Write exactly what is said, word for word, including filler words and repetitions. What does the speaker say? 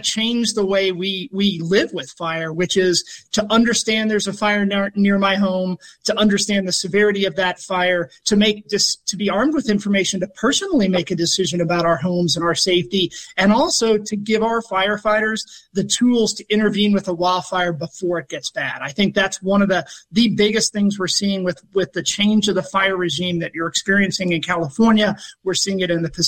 change the way we we live with fire, which is to understand there's a fire near, near my home, to understand the severity of that fire, to make this, to be armed with information to personally make a decision about our homes and our safety, and also to give our firefighters the tools to intervene with a wildfire before it gets bad. I think that's one of the the biggest things we're seeing with with the change of the fire regime that you're experiencing in California. We're seeing it in the Pacific